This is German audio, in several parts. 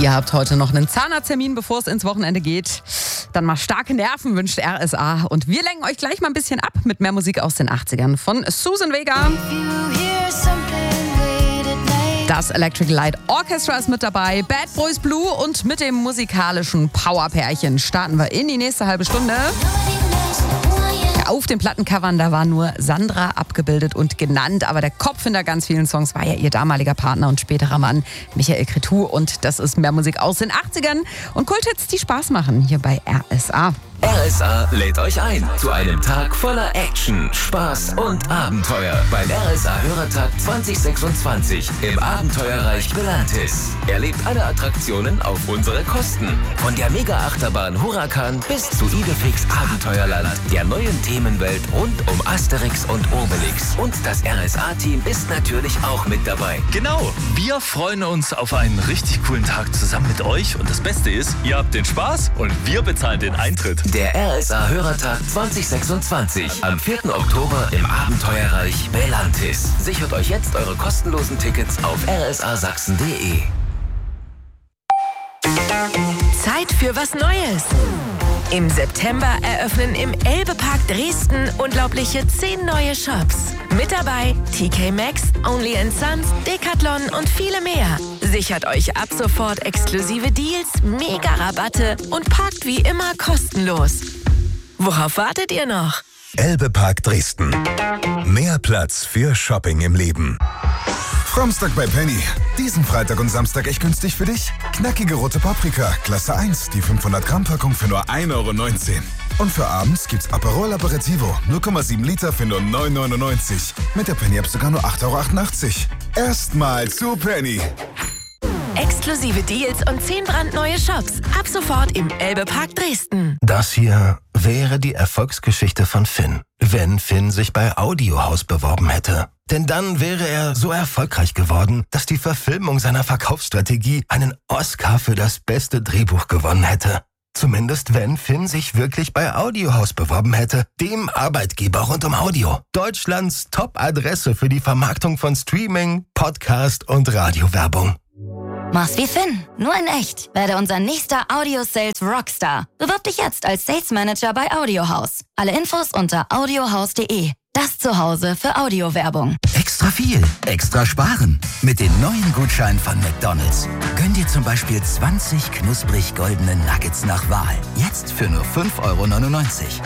Ihr habt heute noch einen Zahnarzttermin, bevor es ins Wochenende geht. Dann mal starke Nerven wünscht RSA. Und wir lenken euch gleich mal ein bisschen ab mit mehr Musik aus den 80ern von Susan Vega. Das Electric Light Orchestra ist mit dabei. Bad Boys Blue und mit dem musikalischen Powerpärchen starten wir in die nächste halbe Stunde. Auf den Plattencovern, da war nur Sandra abgebildet und genannt, aber der Kopf hinter ganz vielen Songs war ja ihr damaliger Partner und späterer Mann Michael Cretu, und das ist mehr Musik aus den 80ern und Kulthits, die Spaß machen, hier bei RSA. RSA lädt euch ein zu einem Tag voller Action, Spaß und Abenteuer beim RSA-Hörertag 2026 im Abenteuerreich Belantis. Erlebt alle Attraktionen auf unsere Kosten. Von der Mega-Achterbahn Huracan bis zu Idefix Abenteuerland, der neuen Themenwelt rund um Asterix und Obelix. Und das RSA-Team ist natürlich auch mit dabei. Genau, wir freuen uns auf einen richtig coolen Tag zusammen mit euch. Und das Beste ist, ihr habt den Spaß und wir bezahlen den Eintritt. Der RSA-Hörertag 2026 am 4. Oktober im Abenteuerreich Belantis. Sichert euch jetzt eure kostenlosen Tickets auf rsasachsen.de. Zeit für was Neues. Im September eröffnen im Elbe-Park Dresden unglaubliche 10 neue Shops. Mit dabei TK Maxx, Only & Sons, Decathlon und viele mehr. Sichert euch ab sofort exklusive Deals, Mega-Rabatte und parkt wie immer kostenlos. Worauf wartet ihr noch? Elbe-Park Dresden. Mehr Platz für Shopping im Leben. Fromstag bei Penny. Diesen Freitag und Samstag echt günstig für dich? Knackige rote Paprika, Klasse 1, die 500 Gramm Packung für nur 1,19 €. Und für abends gibt's Aperol Aperitivo, 0,7 Liter für nur 9,99 €. Mit der Penny-App sogar nur 8,88 €. Erstmal zu Penny. Exklusive Deals und 10 brandneue Shops. Ab sofort im Elbe-Park Dresden. Das hier wäre die Erfolgsgeschichte von Finn, wenn Finn sich bei Audiohaus beworben hätte. Denn dann wäre er so erfolgreich geworden, dass die Verfilmung seiner Verkaufsstrategie einen Oscar für das beste Drehbuch gewonnen hätte. Zumindest wenn Finn sich wirklich bei Audiohaus beworben hätte, dem Arbeitgeber rund um Audio. Deutschlands Top-Adresse für die Vermarktung von Streaming, Podcast und Radiowerbung. Mach's wie Finn, nur in echt. Werde unser nächster Audio-Sales Rockstar. Bewirb dich jetzt als Sales Manager bei Audiohaus. Alle Infos unter audiohaus.de. Das Zuhause für Audiowerbung. Extra viel, extra sparen. Mit den neuen Gutscheinen von McDonald's. Gönn dir zum Beispiel 20 knusprig goldene Nuggets nach Wahl. Jetzt für nur 5,99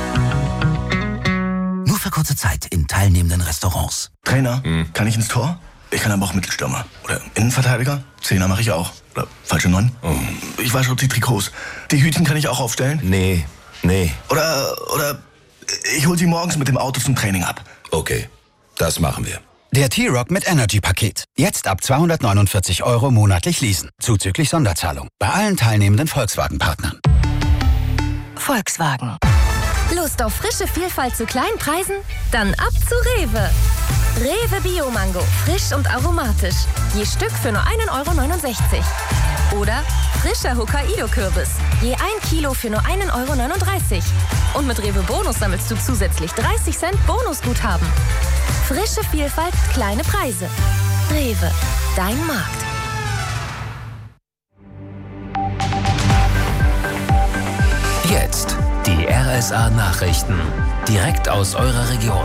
€. Nur für kurze Zeit in teilnehmenden Restaurants. Trainer, kann ich ins Tor? Ich kann aber auch Mittelstürmer. Oder Innenverteidiger? Zehner mache ich auch. Oder falsche 9? Ich wasche die Trikots. Die Hütchen kann ich auch aufstellen? Nee. Oder ich hol sie morgens mit dem Auto zum Training ab. Okay, das machen wir. Der T-Rock mit Energy-Paket. Jetzt ab 249 € monatlich leasen. Zuzüglich Sonderzahlung. Bei allen teilnehmenden Volkswagen-Partnern. Volkswagen. Lust auf frische Vielfalt zu kleinen Preisen? Dann ab zu Rewe. Rewe Bio-Mango, frisch und aromatisch. Je Stück für nur 1,69 €. Oder frischer Hokkaido-Kürbis, je 1 Kilo für nur 1,39 €. Und mit Rewe Bonus sammelst du zusätzlich 30 Cent Bonusguthaben. Frische Vielfalt, kleine Preise. Rewe, dein Markt. Jetzt die RSA-Nachrichten. Direkt aus eurer Region.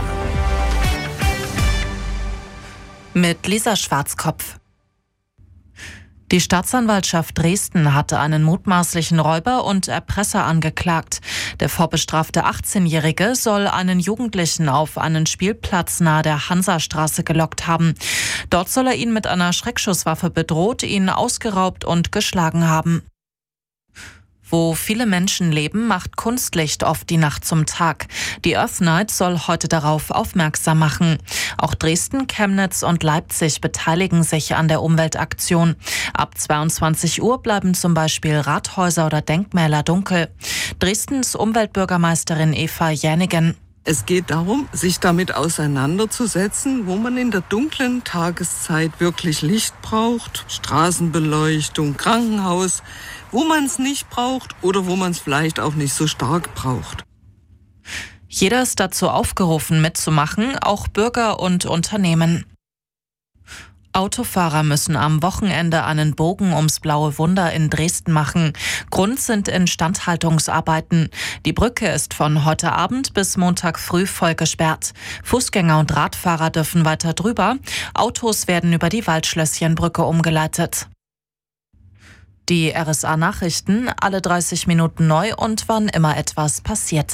Mit Lisa Schwarzkopf. Die Staatsanwaltschaft Dresden hatte einen mutmaßlichen Räuber und Erpresser angeklagt. Der vorbestrafte 18-Jährige soll einen Jugendlichen auf einen Spielplatz nahe der Hansastraße gelockt haben. Dort soll er ihn mit einer Schreckschusswaffe bedroht, ihn ausgeraubt und geschlagen haben. Wo viele Menschen leben, macht Kunstlicht oft die Nacht zum Tag. Die Earth Night soll heute darauf aufmerksam machen. Auch Dresden, Chemnitz und Leipzig beteiligen sich an der Umweltaktion. Ab 22 Uhr bleiben zum Beispiel Rathäuser oder Denkmäler dunkel. Dresdens Umweltbürgermeisterin Eva Jänigen. Es geht darum, sich damit auseinanderzusetzen, wo man in der dunklen Tageszeit wirklich Licht braucht, Straßenbeleuchtung, Krankenhaus, wo man es nicht braucht oder wo man es vielleicht auch nicht so stark braucht. Jeder ist dazu aufgerufen, mitzumachen, auch Bürger und Unternehmen. Autofahrer müssen am Wochenende einen Bogen ums Blaue Wunder in Dresden machen. Grund sind Instandhaltungsarbeiten. Die Brücke ist von heute Abend bis Montag früh voll gesperrt. Fußgänger und Radfahrer dürfen weiter drüber. Autos werden über die Waldschlösschenbrücke umgeleitet. Die RSA-Nachrichten, alle 30 Minuten neu und wann immer etwas passiert.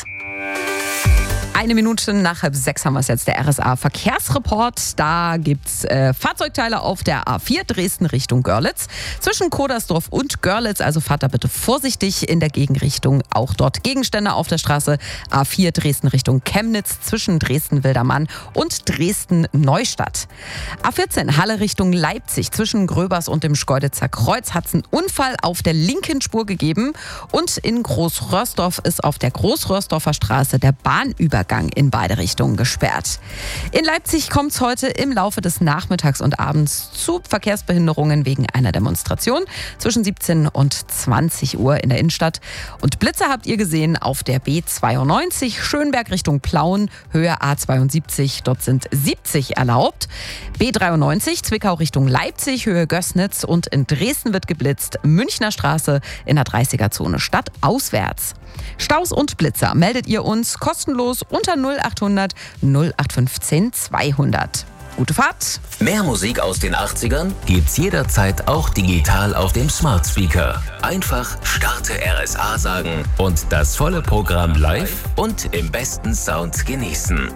1 Minute nach 5:30 haben wir es jetzt, der RSA-Verkehrsreport. Da gibt's Fahrzeugteile auf der A4 Dresden Richtung Görlitz. Zwischen Kodersdorf und Görlitz, also fahrt da bitte vorsichtig in der Gegenrichtung. Auch dort Gegenstände auf der Straße A4 Dresden Richtung Chemnitz zwischen Dresden-Wildermann und Dresden-Neustadt. A14 Halle Richtung Leipzig zwischen Gröbers und dem Schkeuditzer Kreuz hat es einen Unfall auf der linken Spur gegeben. Und in Großröhrsdorf ist auf der Großröhrsdorfer Straße der Bahnübergang in beide Richtungen gesperrt. In Leipzig kommt es heute im Laufe des Nachmittags und Abends zu Verkehrsbehinderungen wegen einer Demonstration zwischen 17 und 20 Uhr in der Innenstadt. Und Blitzer habt ihr gesehen auf der B92 Schönberg Richtung Plauen, Höhe A72. Dort sind 70 erlaubt. B93 Zwickau Richtung Leipzig, Höhe Gößnitz. Und in Dresden wird geblitzt. Münchner Straße in der 30er-Zone stadtauswärts. Staus und Blitzer meldet ihr uns kostenlos unter 0800 0815 200. Gute Fahrt! Mehr Musik aus den 80ern gibt's jederzeit auch digital auf dem Smart Speaker. Einfach Starte RSA sagen und das volle Programm live und im besten Sound genießen.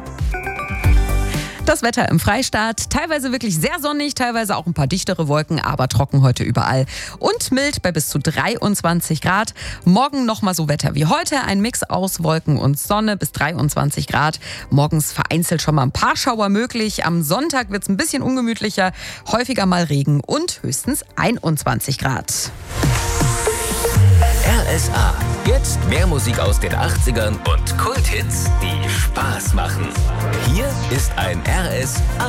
Das Wetter im Freistaat, teilweise wirklich sehr sonnig, teilweise auch ein paar dichtere Wolken, aber trocken heute überall. Und mild bei bis zu 23 Grad. Morgen nochmal so Wetter wie heute, ein Mix aus Wolken und Sonne bis 23 Grad. Morgens vereinzelt schon mal ein paar Schauer möglich. Am Sonntag wird es ein bisschen ungemütlicher, häufiger mal Regen und höchstens 21 Grad. RSA. Jetzt mehr Musik aus den 80ern und Kulthits, die Spaß machen. Hier ist ein RSA.